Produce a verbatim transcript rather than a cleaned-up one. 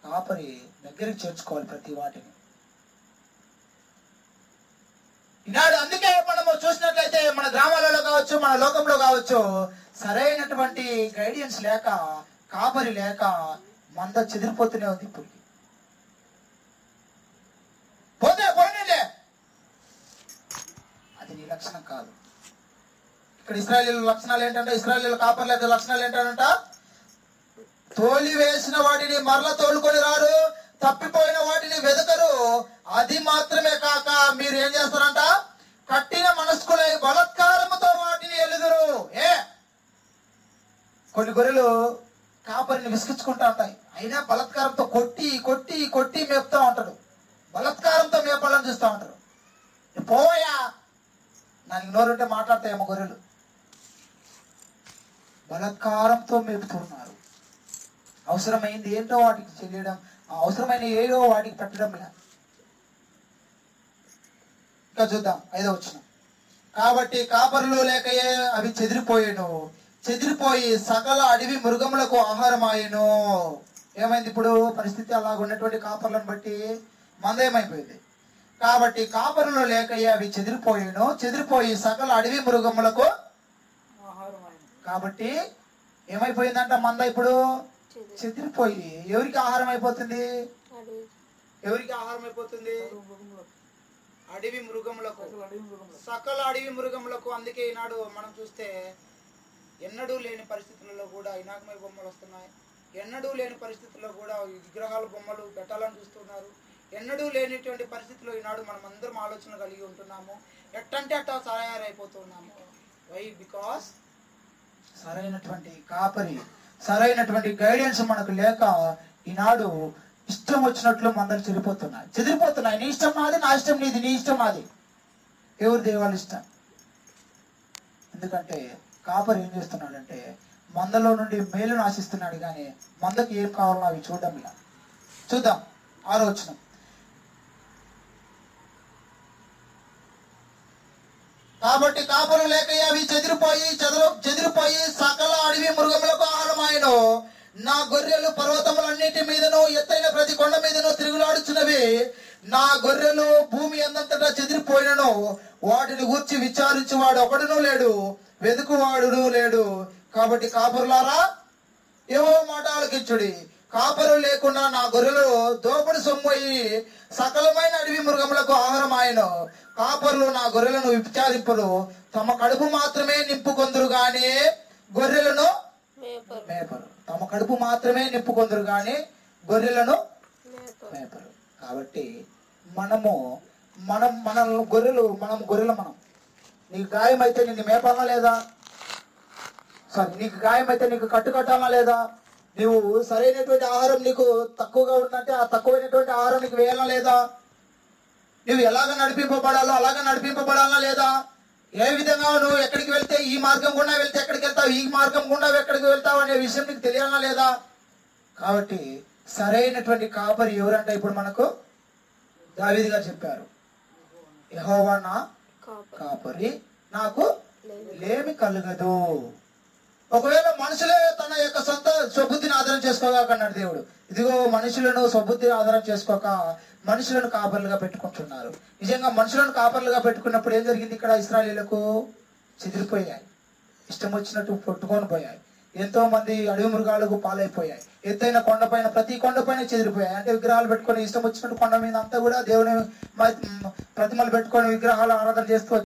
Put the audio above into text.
కాపరి దగ్గరికి చేర్చుకోవాలి ప్రతి వాటిని. ఈనాడు అందుకే మనము చూసినట్లయితే మన గ్రామాలలో కావచ్చు, మన లోకంలో కావచ్చు, సరైనటువంటి గైడెన్స్ లేక, కాపరి లేక మంద చెదిరిపోతూనే ఉంది. ఇప్పటికి పోతే పోనీలే, అది నీ లక్షణం కాదు. ఇక్కడ ఇశ్రాయేలీయుల లక్షణాలు ఏంటంటే, ఇశ్రాయేలీయుల కాపర్ల యొక్క లక్షణాలు ఏంటంట, తోలి వేసిన వాటిని మరల తోలుకొని రారు, తప్పిపోయిన వాటిని వెదకరు. అది మాత్రమే కాక మీరు ఏం చేస్తారంట, కట్టిన మనస్కులై బలత్కారముతో వాటిని ఎలుదురు. ఏ కొన్ని గొర్రెలు కాపరిని విసిగించుకుంటా ఉంటాయి, అయినా బలత్కారంతో కొట్టి కొట్టి కొట్టి మేపుతా ఉంటాడు, బలత్కారంతో మేపాలని చూస్తూ ఉంటారు. పోయా నాకు నోరుంటే మాట్లాడతాయేమో గొర్రెలు. బలత్కారంతో మేపుతున్నారు. అవసరమైంది ఏంటో వాటికి చేయడం, అవసరమైన ఏదో వాటికి పెట్టడం లేదు. ఇంకా చూద్దాం ఐదో వచనం. కాబట్టి కాపరులు లేకయే అవి చెదిరిపోయాను, చెదిరిపోయి సకల అడవి మృగములకు ఆహారమాయను. ఏమైంది ఇప్పుడు పరిస్థితి? అలాగ ఉన్నటువంటి కాపర్లను బట్టి మంద ఏమైపోయింది. కాబట్టి కాపరులు లేకయే అవి చెదిరిపోయాను, చెదిరిపోయి సకల అడవి మృగములకు. కాబట్టి ఏమైపోయిందంట మంద ఇప్పుడు? చెదిరిపోయి ఎవరికి ఆహారం అయిపోతుంది? ఎవరికి ఆహారం అయిపోతుంది? అడవి మృగములకు, సకల అడవి మృగములకు. అందుకే ఈనాడు మనం చూస్తే ఎన్నడూ లేని పరిస్థితులలో కూడా ఇనాకమై బొమ్మలు వస్తున్నాయి. ఎన్నడూ లేని పరిస్థితుల్లో కూడా విగ్రహాల బొమ్మలు పెట్టాలని చూస్తున్నారు. ఎన్నడూ లేనిటువంటి పరిస్థితుల్లో ఈనాడు మనం అందరం ఆలోచన కలిగి ఉంటున్నాము. ఎట్టంటే అట్టా తయారైపోతున్నాము. వై? బికాస్ సరైనటువంటి కాపరి, సరైనటువంటి గైడెన్స్ మనకు లేక ఈనాడు ఇష్టం వచ్చినట్లు మందలు చెడిపోతున్నాయి, చెదిరిపోతున్నాయి. నీ ఇష్టం నాది, నా ఇష్టం నీది, నీ ఇష్టం నాది. ఎవరి దేవాళ్ళ ఇష్టం. ఎందుకంటే కాపరి ఏం చేస్తున్నాడంటే మందలో నుండి మేలును ఆశిస్తున్నాడు, కానీ మందకి ఏం కావాలో అవి చూడడం ఇలా. చూద్దాం ఆరో వచనం. కాబట్టి కాపరు లేక అవి చెదిరిపోయి చెదరు చెదిరిపోయి సకల అడవి మృగములకు ఆహారమాయను. నా గొర్రెలు పర్వతములన్నిటి మీదను ఎత్తైన ప్రతి కొండ మీదను తిరుగులాడుచున్నవి. నా గొర్రెలు భూమి అందంతటా చెదిరిపోయినను వాటిని గూర్చి విచారించు వాడు ఒకడునూ లేడు, వెదుకువాడును లేడు. కాబట్టి కాపరులారా యెహోవా మాట ఆలకించుడి. కాపరు లేకుండా నా గొర్రెలు దోపుడు సొమ్ము అయి సకలమైన అడవి మృగములకు ఆహారమాయను. కాపరులు నా గొర్రెలను విచారింపరు, తమ కడుపు మాత్రమే నింపుకొందురు గాని గొర్రెలను మేపరు. తమ కడుపు మాత్రమే నింపుకొందురు గాని గొర్రెలను మేపరు. కాబట్టి మనము మనం మన గొర్రెలు మనం గొర్రెలు మనం నీకు గాయం అయితే నిన్ను మేపాలా లేదా? సారీ, నీకు గాయం అయితే నీకు కట్టు కట్టాలా లేదా? నువ్వు సరైనటువంటి ఆహారం నీకు తక్కువగా ఉందంటే ఆ తక్కువైనటువంటి ఆహారం నీకు వేయాలా లేదా? నువ్వు ఎలాగ నడిపింపబడాలో అలాగ నడిపింపబడాలా లేదా? ఏ విధంగా నువ్వు ఎక్కడికి వెళ్తే ఈ మార్గం గుండా వెళ్తే ఎక్కడికి వెళ్తావు, ఈ మార్గం గుండా ఎక్కడికి వెళ్తావు అనే విషయం నీకు తెలియాలా లేదా? కాబట్టి సరైనటువంటి కాపరి ఎవరంటే ఇప్పుడు మనకు దావీదు గారు చెప్పారు, యెహోవా నా కాపరి, నాకు లేమి కలుగదు. ఒకవేళ మనుషులే తన యొక్క సొంత స్వబుద్ధిని ఆధారం చేసుకోక అన్నాడు దేవుడు. ఇదిగో మనుషులను స్వబుద్ధిని ఆధారం చేసుకోక మనుషులను కాపర్లుగా పెట్టుకుంటున్నారు. నిజంగా మనుషులను కాపర్లుగా పెట్టుకున్నప్పుడు ఏం జరిగింది? ఇక్కడ ఇశ్రాయేలీయులకు చెదిరిపోయాయి, ఇష్టం వచ్చినట్టు పట్టుకొని పోయాయి. ఎంతో మంది అడవి మృగాలకు పాలైపోయాయి. ఎత్తైన కొండపైన ప్రతి కొండపైన చెదిరిపోయాయి. అంటే విగ్రహాలు పెట్టుకొని ఇష్టం వచ్చినట్టు కొండ మీద అంతా కూడా దేవుని ప్రతిమలు పెట్టుకొని విగ్రహాలు ఆరాధన చేస్తూ